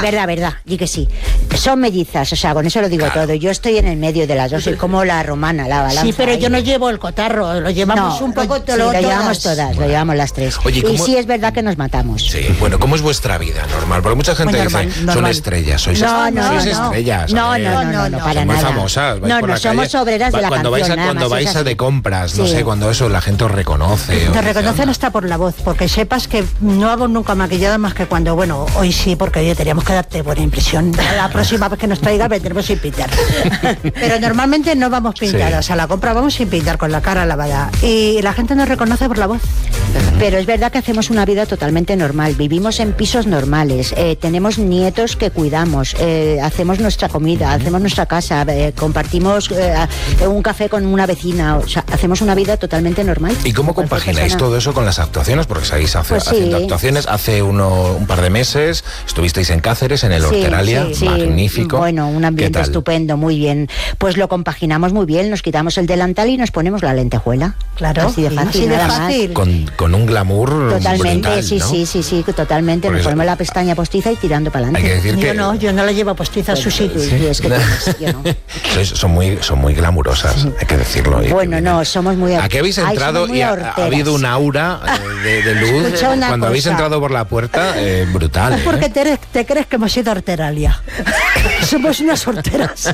verdad, di que sí. Son mellizas, o sea, con eso lo digo todo. Yo estoy en el medio de las dos, soy como la romana, la balanza. Sí, pero yo no llevo el cotarro, lo llevamos un poco lo llevamos todas, lo llevamos las tres. Oye, y sí es verdad que nos matamos. Sí, bueno, ¿cómo es vuestra vida normal? Porque mucha gente dice, son estrellas, sois estrellas. No, para son muy nada. famosas. No, somos obreras de la canción. Cuando vais a de compras, no sé, cuando eso la gente os reconoce. Te reconocen hasta por la voz, porque sepas que no hago nunca maquillada más que cuando, bueno, hoy sí, porque hoy teníamos que darte buena impresión. La próxima vez que nos traiga vendremos sin pintar. Pero normalmente no vamos pintadas, a la compra vamos sin pintar, con la cara lavada. Y la gente nos reconoce por la voz. Pero es verdad que hacemos una vida totalmente normal, vivimos en pisos normales, tenemos nietos que cuidamos, hacemos nuestra comida, hacemos nuestra casa, compartimos un café con una vecina, o sea, hacemos una vida totalmente normal. ¿Y cómo compagináis todo eso con las actuaciones? Porque seguís haciendo actuaciones. Hace un par de meses estuvisteis en Cáceres, en el Horteralia, magnífico. Bueno, un ambiente estupendo, muy bien. Pues lo compaginamos muy bien, nos quitamos el delantal y nos ponemos la lentejuela. Claro, así de fácil, nada más. Con un glamour totalmente, brutal, sí, ¿no? sí, totalmente. Nos ponemos la pestaña postiza y tirando para adelante. Hay que decir yo no la llevo postiza, Susi. Sí, es que yo no. Son muy glamurosas, hay que decirlo. Bueno, no, somos muy... ¿A qué habéis entrado? Y ha habido un aura de luz cuando habéis entrado por la puerta, brutal. Es porque te crees que hemos sido Horteralia. Somos unas horteras.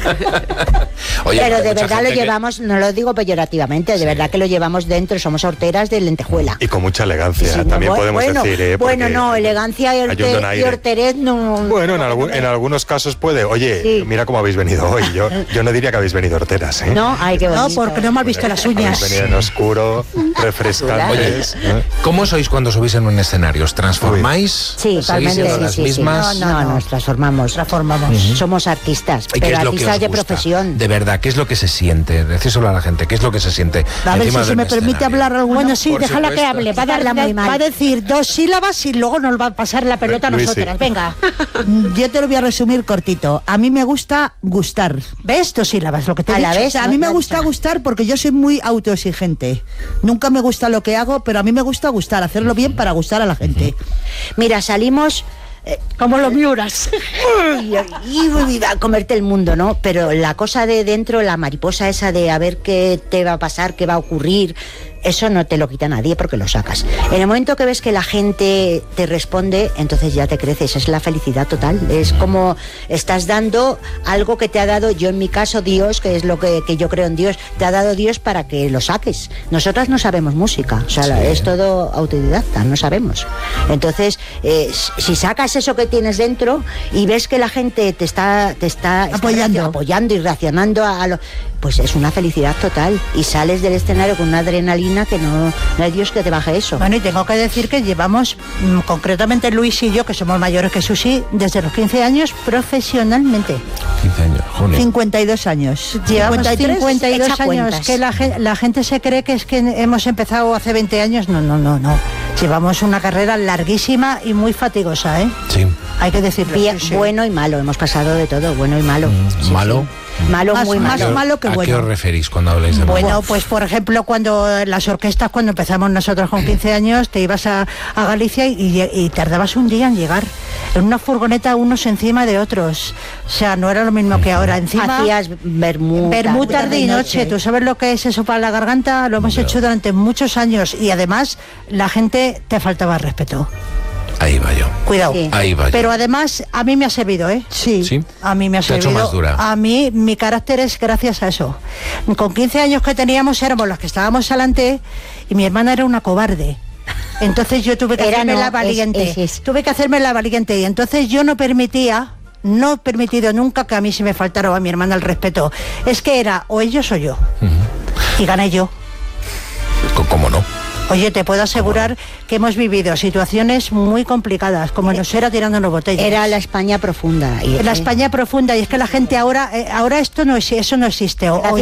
Oye, pero de verdad lo llevamos, no lo digo peyorativamente, de verdad que lo llevamos dentro, somos horteras de lentejuela. Y con mucha elegancia, también podemos decir. Elegancia y horterez no... Bueno, en algunos casos puede. Oye, mira cómo habéis venido hoy. Yo no diría que habéis venido horteras, ¿eh? No, qué bonito. No, porque no me has visto las uñas. Habéis venido en oscuro, refrescantes. ¿Cómo sois cuando subís en un escenario? ¿Os transformáis? Sí, totalmente. Las mismas? No, nos transformamos. Somos artistas, pero artistas de profesión. De verdad, ¿qué es lo que se siente? Decíselo a la gente, ¿qué es lo que se siente? A ver si se me permite hablar alguno. Bueno, sí, déjala que hable. Va a decir 2 sílabas y luego nos va a pasar la pelota a nosotras. Venga. Yo te lo voy a resumir cortito. A mí me gusta gustar. ¿Ves? 2 sílabas, lo que te he dicho. O sea, a mí me gusta gustar porque yo soy muy autoexigente. Nunca me gusta lo que hago, pero a mí me gusta gustar, hacerlo bien para gustar a la gente. Mira, salimos... como los miuras. Y a comerte el mundo, ¿no? Pero la cosa de dentro, la mariposa esa de a ver qué te va a pasar, qué va a ocurrir, eso no te lo quita nadie porque lo sacas. En el momento que ves que la gente te responde, entonces ya te creces, es la felicidad total. Es como estás dando algo que te ha dado, yo en mi caso Dios, que es lo que yo creo en Dios, te ha dado Dios para que lo saques. Nosotras no sabemos música, o sea, es todo autodidacta, no sabemos. Entonces, si sacas eso que tienes dentro y ves que la gente te está apoyando y reaccionando a lo... Pues es una felicidad total y sales del escenario con una adrenalina que no hay Dios que te baje eso. Bueno, y tengo que decir que llevamos, concretamente Luis y yo, que somos mayores que Susi, desde los 15 años profesionalmente. 15 años, Juli. 52 años. Llevamos 52 años. Que la gente se cree que es que hemos empezado hace 20 años. No. Llevamos una carrera larguísima y muy fatigosa, ¿eh? Sí. Hay que decirlo. Bueno y malo, hemos pasado de todo, bueno y malo. ¿Malo? Malo, muy malo. Más malo que bueno. ¿A qué os referís cuando habláis de malo? Bueno, pues por ejemplo, cuando las orquestas, cuando empezamos nosotros con 15 años, te ibas a Galicia y tardabas un día en llegar. En una furgoneta unos encima de otros. O sea, no era lo mismo que ahora. Encima hacías vermú tarde y noche. ¿Tú sabes lo que es eso para la garganta? Lo hemos hecho durante muchos años y además la gente te faltaba respeto. Ahí va yo. Cuidado. Sí. Ahí va yo. Pero además, a mí me ha servido, ¿eh? Sí. A mí me ha servido. Te ha hecho más dura. A mí, mi carácter es gracias a eso. Con 15 años que teníamos, éramos las que estábamos adelante y mi hermana era una cobarde. Entonces yo tuve que hacerme la valiente. Tuve que hacerme la valiente y entonces yo no he permitido nunca que a mí se me faltara o a mi hermana el respeto. Es que era o ellos o yo. Y gané yo. ¿Cómo no? Oye, te puedo asegurar que hemos vivido situaciones muy complicadas, como nos era tirándonos botellas. Era la España profunda. La España profunda, y es que la gente ahora eso no existe. O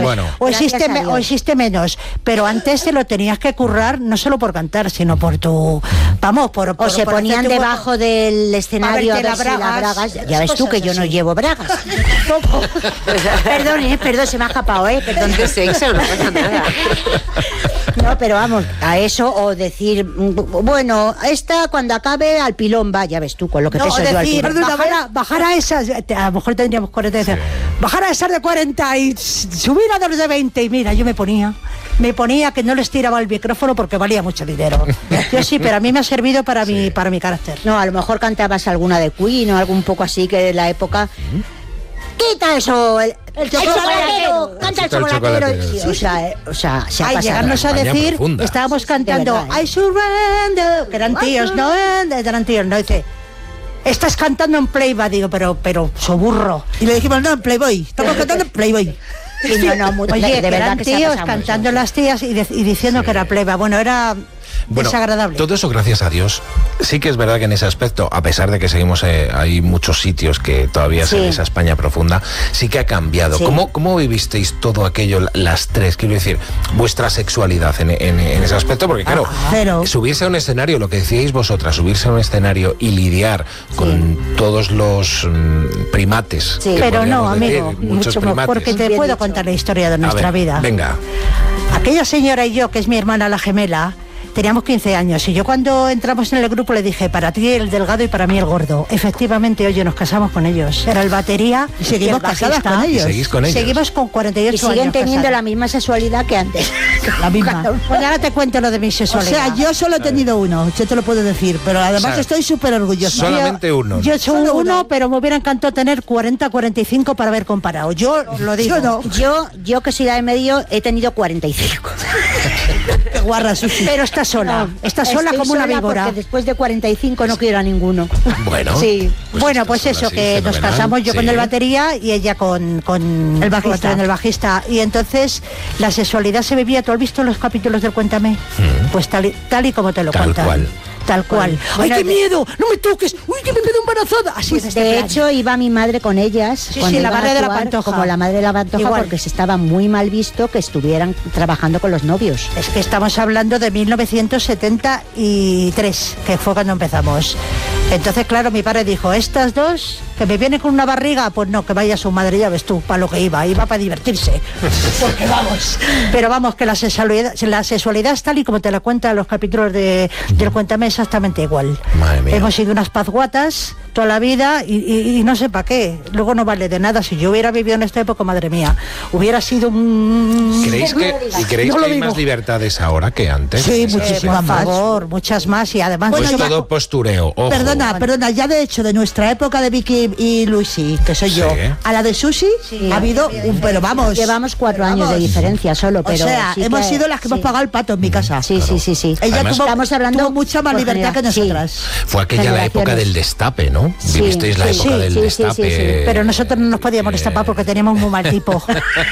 existe menos. Pero antes te lo tenías que currar, no solo por cantar, sino por tu... O se ponían debajo del escenario a ver si la bragas. Ya ves tú que yo no llevo bragas. Perdón, se me ha escapado, perdón. De sexo, no pasa nada. No, pero vamos, A eso, o decir, bueno, esta cuando acabe al pilón va, ya ves tú con lo que no, peso yo al pilón. Bajar a esas, a lo mejor tendríamos 40, sí. Bajar a esas de 40 y subir a los de 20, y mira, yo me ponía que no les tiraba el micrófono porque valía mucho dinero. Yo sí, pero a mí me ha servido para mi carácter. No, a lo mejor cantabas alguna de Queen o algo un poco así que de la época. ¡Quita eso! El chocolatero, canta el chocolatero. Sí, o sea, se ha pasado. Llegarnos a decir, profunda. Estábamos cantando I surrender, que eran tíos, ¿no? Dice, estás cantando en Playboy, digo, pero soburro. Y le dijimos, no, en Playboy, estamos cantando en Playboy. Sí, no, oye, de verdad que tíos cantando mucho. Las tías y diciendo que era Playboy. Bueno, era... desagradable. Todo eso, gracias a Dios. Sí que es verdad que en ese aspecto, a pesar de que seguimos, hay muchos sitios que todavía se ve esa España profunda, sí que ha cambiado. Sí. ¿Cómo vivisteis todo aquello, las tres? Quiero decir, vuestra sexualidad en ese aspecto, porque claro, subirse a un escenario, lo que decíais vosotras, subirse a un escenario y lidiar con todos los primates. Sí. Pero no, amigo, mucho primates. Porque te puedo contar la historia de nuestra vida. Venga. Aquella señora y yo, que es mi hermana la gemela, teníamos 15 años y yo cuando entramos en el grupo le dije, para ti el delgado y para mí el gordo. Efectivamente, oye, nos casamos con ellos. Era el batería y seguimos casadas con ellos. ¿Seguís con ellos? Seguimos con 48 años. Y siguen teniendo la misma sexualidad que antes. La misma. Pues ahora te cuento lo de mi sexualidad. O sea, yo solo he tenido uno, yo te lo puedo decir, pero además estoy súper orgullosa. Solamente uno. Yo soy uno, pero me hubiera encantado tener 40, 45 para haber comparado. Yo lo digo. Yo que soy la de medio, he tenido 45. Qué guarra, Susi. Pero está sola. Está sola como una víbora. Porque después de 45 no quiero a ninguno. Bueno. Sí. Pues eso, que nos casamos yo con el batería y ella con el bajista. Y entonces la sexualidad se vivía. ¿Tú has visto los capítulos del Cuéntame? Pues tal y como te lo cuentan. Tal cual. ¡Ay, qué miedo! ¡No me toques! ¡Uy, que me quedo embarazada! Así pues de hecho, iba mi madre con ellas. Sí, la madre de la Pantoja. Como la madre de la Pantoja, igual. Porque se estaba muy mal visto que estuvieran trabajando con los novios. Es que estamos hablando de 1973, que fue cuando empezamos. Entonces, claro, mi padre dijo, estas dos, que me vienen con una barriga, pues no, que vaya su madre, ya ves tú, para lo que iba para divertirse. Porque vamos. Pero vamos, que la sexualidad es tal y como te la cuentan los capítulos del Cuéntame, exactamente igual. Hemos sido unas pazguatas toda la vida y no sé para qué. Luego no vale de nada. Si yo hubiera vivido en esta época, madre mía, hubiera sido un... ¿Creéis que hay más libertades ahora que antes? Sí, muchísimas más. Por favor, muchas más y además... Pues todo postureo, ojo. Perdona, ya de hecho de nuestra época de Vicky y Luisi, que soy yo, a la de Susi ha habido pero vamos... Llevamos 4 años de diferencia solo, pero... O sea, hemos sido las que hemos pagado el pato en mi casa. Sí. Ella además, tuvo mucha más libertad que nosotras. Fue aquella la época del destape, ¿no? Vivisteis la época del destape. Sí. Pero nosotros no nos podíamos destapar porque teníamos muy mal tipo.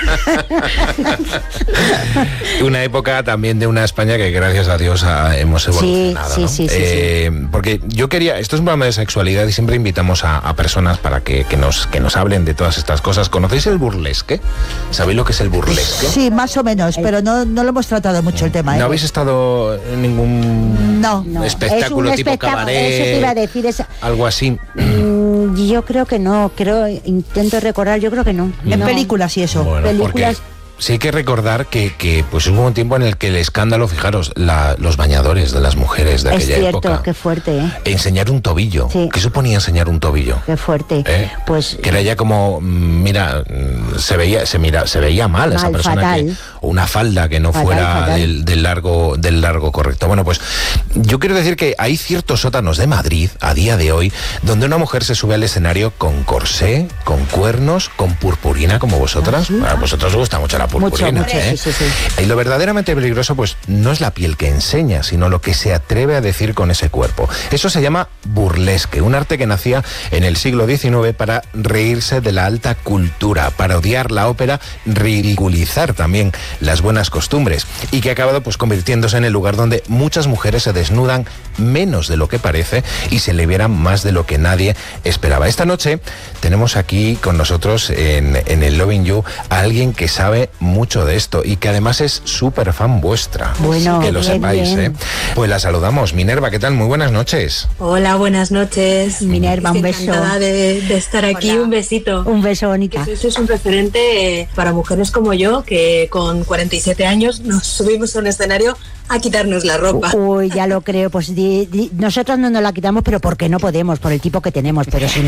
Una época también de una España que gracias a Dios hemos evolucionado. Sí. Porque yo quería, esto es un programa de sexualidad y siempre invitamos a personas para que nos hablen de todas estas cosas. ¿Conocéis el burlesque? ¿Sabéis lo que es el burlesque? Sí, más o menos, pero no lo hemos tratado mucho el tema. ¿No habéis estado en ningún espectáculo tipo cabaret? Eso te iba a decir. Algo así. Yo creo que no, intento recordar, yo creo que no. En películas y eso. Bueno, películas. Sí hay que recordar que pues hubo un tiempo en el que el escándalo, fijaros, los bañadores de las mujeres de aquella época. Es cierto, qué fuerte, Enseñar un tobillo. Sí. ¿Qué suponía enseñar un tobillo? Qué fuerte. Pues que era ya como, mira, se veía mal esa persona, fatal. Una falda que no fuera del largo correcto. Bueno, pues yo quiero decir que hay ciertos sótanos de Madrid a día de hoy donde una mujer se sube al escenario con corsé, con cuernos, con purpurina como vosotras. A vosotros os gusta mucho la purpurina. Mucho, sí. Y lo verdaderamente peligroso pues no es la piel que enseña, sino lo que se atreve a decir con ese cuerpo. Eso se llama burlesque, un arte que nacía en el siglo XIX para reírse de la alta cultura, parodiar la ópera, ridiculizar también las buenas costumbres y que ha acabado pues convirtiéndose en el lugar donde muchas mujeres se desnudan menos de lo que parece y se libera más de lo que nadie esperaba. Esta noche tenemos aquí con nosotros en el Loving You a alguien que sabe mucho de esto y que además es súper fan vuestra. Bueno, que lo sepáis, bien. Pues la saludamos. Minerva, ¿qué tal? Muy buenas noches. Hola, buenas noches. Minerva, un beso. Encantada de estar aquí. Hola. Un besito. Un beso, bonita. Eso es un referente para mujeres como yo, que con 47 años nos subimos a un escenario a quitarnos la ropa. Uy, ya lo creo. Pues nosotros no nos la quitamos, pero porque no podemos, por el tipo que tenemos. Pero si no,